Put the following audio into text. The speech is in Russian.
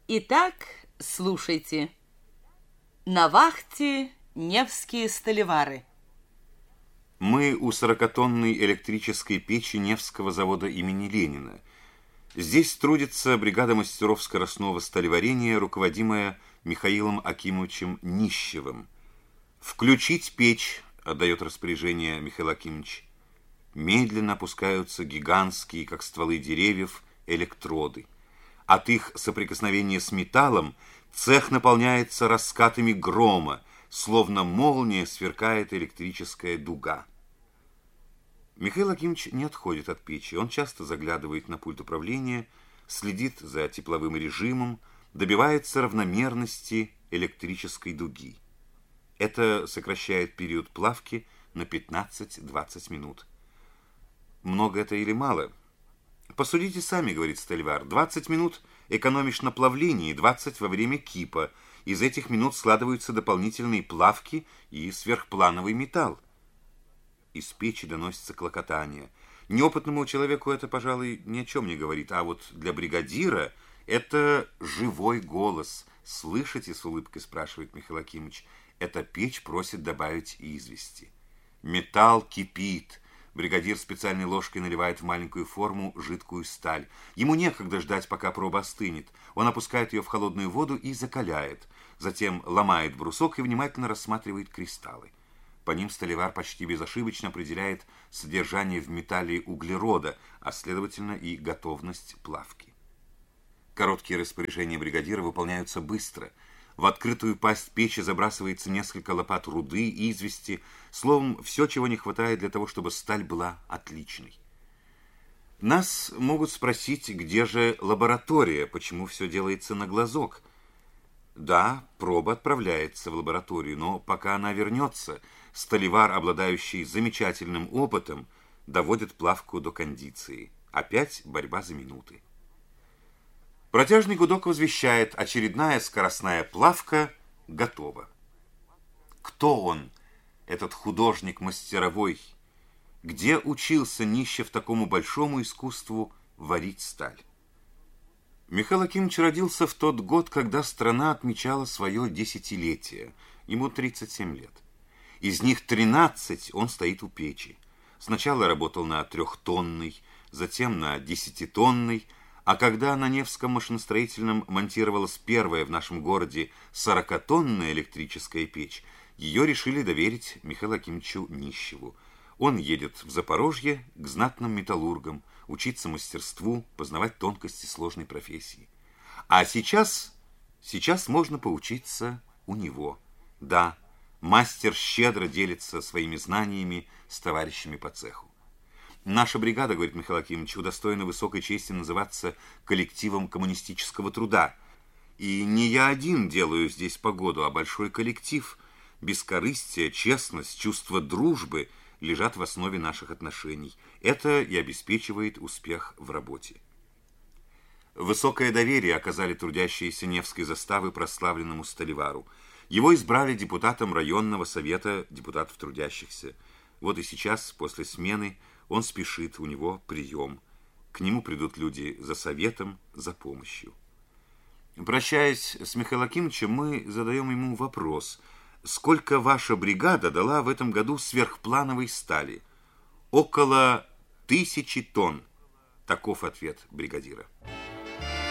Итак, слушайте. На вахте Невские столевары. Мы у 40-тонной электрической печи Невского завода имени Ленина. Здесь трудится бригада мастеров скоростного сталеварения, руководимая Михаилом Акимовичем Нищевым. «Включить печь», — отдает распоряжение Михаил Акимович. Медленно опускаются гигантские, как стволы деревьев, электроды. От их соприкосновения с металлом цех наполняется раскатами грома, словно молния сверкает электрическая дуга. Михаил Акимович не отходит от печи. Он часто заглядывает на пульт управления, следит за тепловым режимом, добивается равномерности электрической дуги. Это сокращает период плавки на 15-20 минут. Много это или мало? Посудите сами, говорит столевар. 20 минут экономишь на плавлении, 20 во время кипа. Из этих минут складываются дополнительные плавки и сверхплановый металл. Из печи доносится клокотание. Неопытному человеку это, пожалуй, ни о чем не говорит, а вот для бригадира это живой голос. «Слышите?» — с улыбкой спрашивает Михаил Акимович. Эта печь просит добавить извести. Металл кипит. Бригадир специальной ложкой наливает в маленькую форму жидкую сталь. Ему некогда ждать, пока проба остынет. Он опускает ее в холодную воду и закаляет. Затем ломает брусок и внимательно рассматривает кристаллы. По ним столевар почти безошибочно определяет содержание в металле углерода, а следовательно и готовность плавки. Короткие распоряжения бригадира выполняются быстро. В открытую пасть печи забрасывается несколько лопат руды, извести, словом, все, чего не хватает для того, чтобы сталь была отличной. Нас могут спросить, где же лаборатория, почему все делается на глазок. Да, проба отправляется в лабораторию, но пока она вернется, столевар, обладающий замечательным опытом, доводит плавку до кондиции. Опять борьба за минуты. Протяжный гудок возвещает: очередная скоростная плавка готова. Кто он, этот художник мастеровой? Где учился Нищев такому большому искусству варить сталь? Михаил Акимович родился в тот год, когда страна отмечала свое десятилетие. Ему 37 лет. Из них 13 он стоит у печи. Сначала работал на 3-тонной, затем на 10-тонной, а когда на Невском машиностроительном монтировалась первая в нашем городе 40-тонная электрическая печь, ее решили доверить Михаилу Акимовичу Нищеву. Он едет в Запорожье к знатным металлургам, учиться мастерству, познавать тонкости сложной профессии. А сейчас можно поучиться у него. Да, мастер щедро делится своими знаниями с товарищами по цеху. Наша бригада, говорит Михаил Акимович, удостоена высокой чести называться коллективом коммунистического труда. И не я один делаю здесь погоду, а большой коллектив. Бескорыстие, честность, чувство дружбы лежат в основе наших отношений. Это и обеспечивает успех в работе. Высокое доверие оказали трудящиеся Невской заставы прославленному столевару. Его избрали депутатом районного совета депутатов трудящихся. Вот и сейчас, после смены, он спешит, у него прием. К нему придут люди за советом, за помощью. Прощаясь с Михаилом Акимовичем, мы задаем ему вопрос: сколько ваша бригада дала в этом году сверхплановой стали? Около 1000 тонн. Таков ответ бригадира.